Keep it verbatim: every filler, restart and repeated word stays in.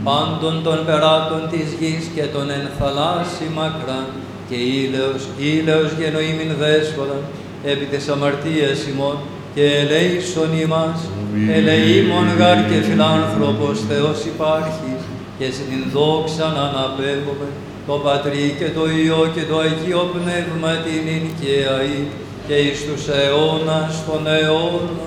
πάντων των περάτων της γης και των εν θαλάσσι μακράν, και ήλαιος, ήλαιος γενοήμην δέσποτα, επί της αμαρτίας ημών, και ελέησον ημάς, ελεήμων γάρ και φιλάνθρωπος Θεός υπάρχεις, και σε την δόξαν αναπέμπουμε, το Πατρί και το Υιό και το Αγίο Πνεύμα την ειν και αεί, και εις τους αιώνας των αιώνων.